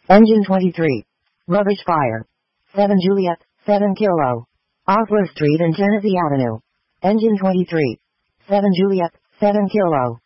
Engine 23. Rubbish fire. 7 Juliet, 7 Kilo. Osler Street and Genesee Avenue. Engine 23. 7 Juliet, 7 Kilo.